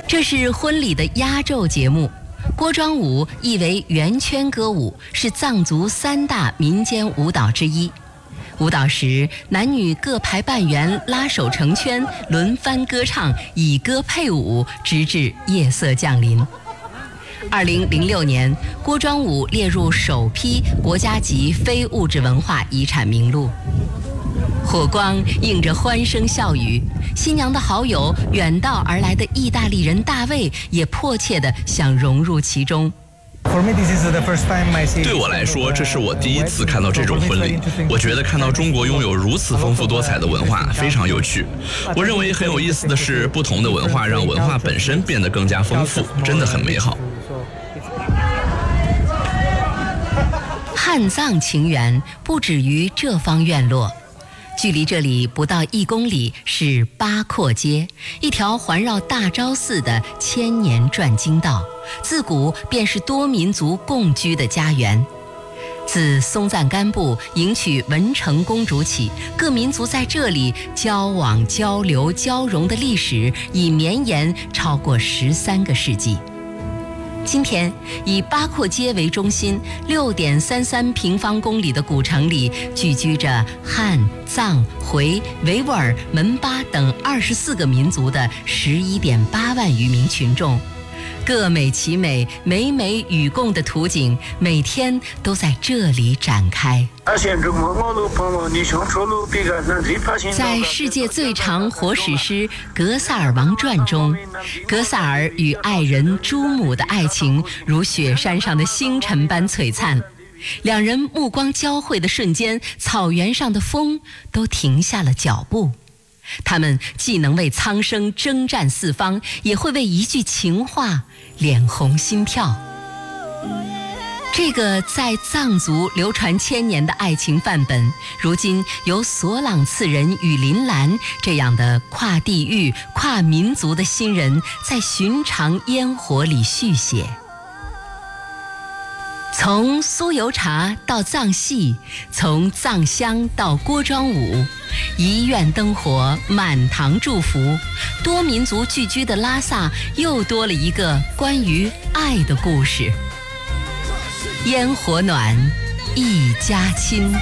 这是婚礼的压轴节目。锅庄舞意为圆圈歌舞，是藏族3大民间舞蹈之一。舞蹈时，男女各排半圆，拉手成圈，轮番歌唱，以歌配舞，直至夜色降临。2006年，锅庄舞列入首批国家级非物质文化遗产名录。火光映着欢声笑语，新娘的好友远道而来的意大利人大卫也迫切地想融入其中。 对我来说，这是我第一次看到这种婚礼。我觉得看到中国拥有如此丰富多彩的文化非常有趣。我认为很有意思的是，不同的文化让文化本身变得更加丰富，真的很美好。 汉藏情缘不止于这方院落。距离这里不到1公里是八廓街，一条环绕大昭寺的千年转经道，自古便是多民族共居的家园。自松赞干布迎娶文成公主起，各民族在这里交往、交流、交融的历史已绵延超过13个世纪。今天以八廓街为中心，6.33平方公里的古城里聚居着汉、藏、回、维吾尔、门巴等24个民族的11.8万余名群众，各美其美，美美与共的图景每天都在这里展开。在世界最长活史诗《格萨尔王传》中，格萨尔与爱人朱姆的爱情如雪山上的星辰般璀璨。两人目光交汇的瞬间，草原上的风都停下了脚步。他们既能为苍生征战四方，也会为一句情话脸红心跳。这个在藏族流传1000年的爱情范本，如今由索朗次人与林兰这样的跨地域、跨民族的新人，在寻常烟火里续写。从酥油茶到藏戏，从藏香到锅庄舞，一院灯火，满堂祝福，多民族聚居的拉萨又多了一个关于爱的故事。烟火暖，一家亲。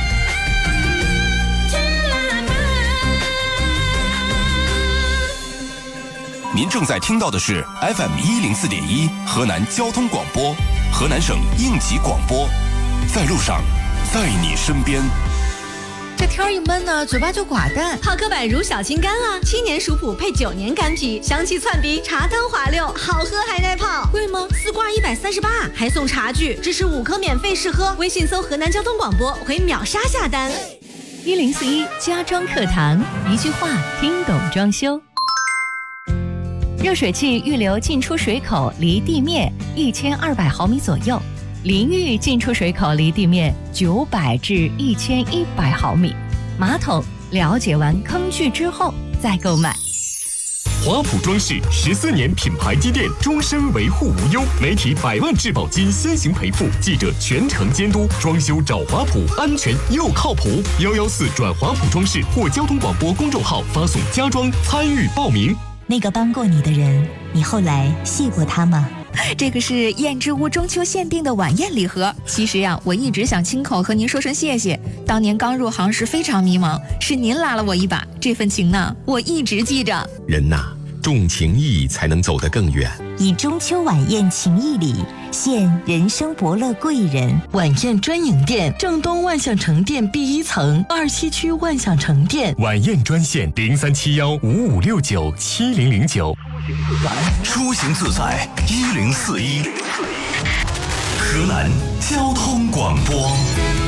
您正在听到的是 FM104.1 河南交通广播，河南省应急广播，在路上，在你身边。 这天一闷呢，嘴巴就寡淡。 好刻板如小青柑啊，7年熟普配9年干皮，香气窜鼻，茶汤滑溜，好喝还带泡。 贵吗 ？4罐138，还送茶具，支持5颗免费试喝。微信搜河南交通广播，回秒杀下单。 1041家装课堂，一句话听懂装修。热水器预留进出水口离地面1200毫米左右，淋浴进出水口离地面900至1100毫米。马桶了解完坑距之后再购买。 华普装饰14年品牌积淀，终身维护无忧，媒体100万质保金先行赔付，记者全程监督，装修找华普，安全又靠谱。114转华普装饰或交通广播公众号发送家装参与报名。 那个帮过你的人，你后来谢过他吗？ 这个是燕之屋中秋限定的晚宴礼盒。其实呀，我一直想亲口和您说声谢谢。当年刚入行时非常迷茫，是您拉了我一把，这份情呢，我一直记着。 人呐，重情义才能走得更远。 以中秋晚宴情谊礼，献人生伯乐贵人。 晚宴专营店，正东万象城店B1层，27区万象城店。 晚宴专线037155697009。 出行自在1041，河南交通广播。